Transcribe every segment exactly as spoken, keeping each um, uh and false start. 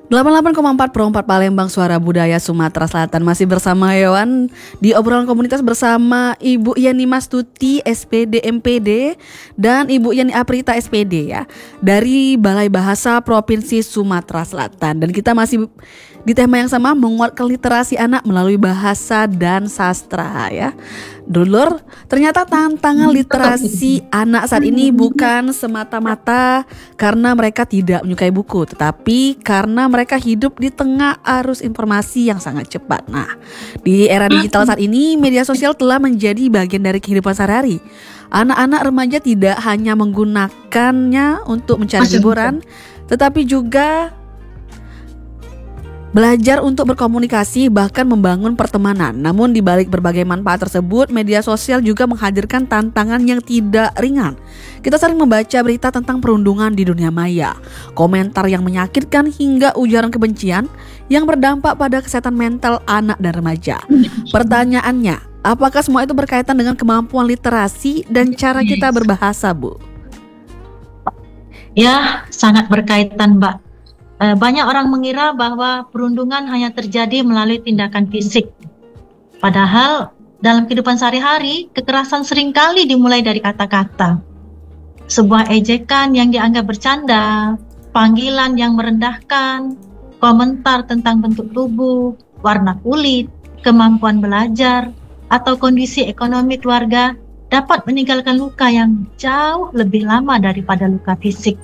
delapan puluh delapan koma empat Pro empat Palembang, Suara Budaya Sumatera Selatan. Masih bersama Hewan di obrolan komunitas bersama Ibu Yani Mastuti S P D M P D dan Ibu Yani Aprita S P D ya, dari Balai Bahasa Provinsi Sumatera Selatan. Dan kita masih di tema yang sama, menguatkan literasi anak melalui bahasa dan sastra ya. Dulur, ternyata tantangan literasi anak saat ini bukan semata-mata karena mereka tidak menyukai buku, tetapi karena mereka hidup di tengah arus informasi yang sangat cepat. Nah, di era digital saat ini, media sosial telah menjadi bagian dari kehidupan sehari-hari. Anak-anak remaja tidak hanya menggunakannya untuk mencari hiburan, tetapi juga belajar untuk berkomunikasi, bahkan membangun pertemanan. Namun di balik berbagai manfaat tersebut, media sosial juga menghadirkan tantangan yang tidak ringan. Kita sering membaca berita tentang perundungan di dunia maya, komentar yang menyakitkan hingga ujaran kebencian yang berdampak pada kesehatan mental anak dan remaja. Pertanyaannya, apakah semua itu berkaitan dengan kemampuan literasi dan cara kita berbahasa, Bu? Ya, sangat berkaitan, Mbak. Banyak orang mengira bahwa perundungan hanya terjadi melalui tindakan fisik. Padahal dalam kehidupan sehari-hari, kekerasan seringkali dimulai dari kata-kata. Sebuah ejekan yang dianggap bercanda, panggilan yang merendahkan, komentar tentang bentuk tubuh, warna kulit, kemampuan belajar, atau kondisi ekonomi keluarga dapat meninggalkan luka yang jauh lebih lama daripada luka fisik.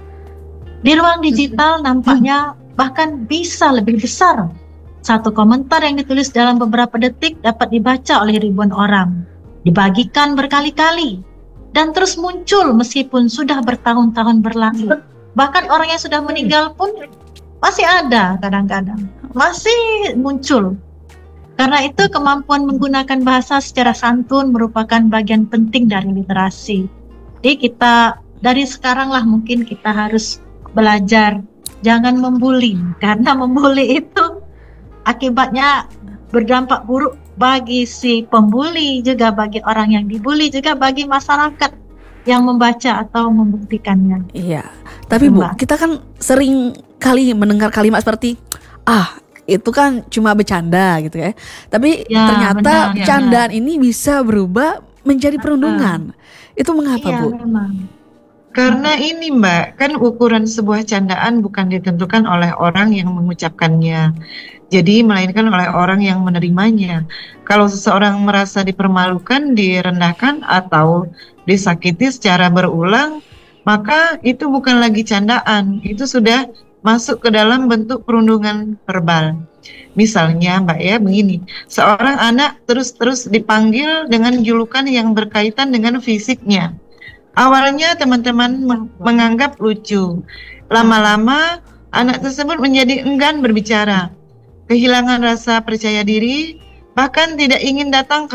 Di ruang digital nampaknya bahkan bisa lebih besar. Satu komentar yang ditulis dalam beberapa detik dapat dibaca oleh ribuan orang, dibagikan berkali-kali, dan terus muncul meskipun sudah bertahun-tahun berlalu. Bahkan orang yang sudah meninggal pun masih ada kadang-kadang, masih muncul. Karena itu kemampuan menggunakan bahasa secara santun merupakan bagian penting dari literasi. Jadi kita dari sekarang lah mungkin kita harus belajar jangan membuli, karena membuli itu akibatnya berdampak buruk bagi si pembuli, juga bagi orang yang dibuli, juga bagi masyarakat yang membaca atau membuktikannya. Iya, tapi Bu, kita kan sering kali mendengar kalimat seperti ah itu kan cuma bercanda gitu ya. Tapi ya, ternyata benar, candaan ya, ini bisa berubah menjadi perundungan. Itu mengapa, iya, Bu? Memang. Karena ini Mbak, kan ukuran sebuah candaan bukan ditentukan oleh orang yang mengucapkannya, jadi melainkan oleh orang yang menerimanya. Kalau seseorang merasa dipermalukan, direndahkan, atau disakiti secara berulang, maka itu bukan lagi candaan, itu sudah masuk ke dalam bentuk perundungan verbal. Misalnya Mbak ya, begini, seorang anak terus-terus dipanggil dengan julukan yang berkaitan dengan fisiknya. Awalnya teman-teman menganggap lucu. Lama-lama anak tersebut menjadi enggan berbicara, kehilangan rasa percaya diri, bahkan tidak ingin datang ke